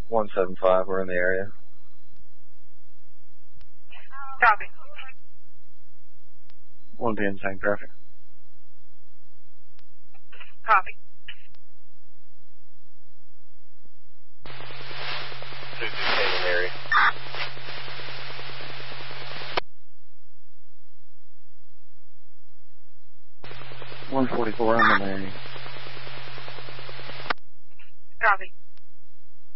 175, we're in the area. Copy. 1 p.m. tank traffic. Copy. 2 in the area. $144 in the area.